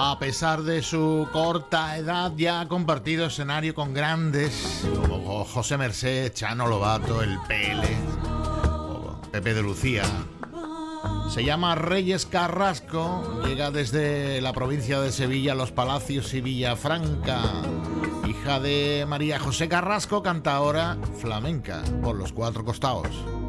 A pesar de su corta edad, ya ha compartido escenario con grandes como José Mercé, Chano Lobato, El Pele o Pepe de Lucía. Se llama Reyes Carrasco, llega desde la provincia de Sevilla, Los Palacios y Villafranca. Hija de María José Carrasco, canta ahora flamenca por los cuatro costados.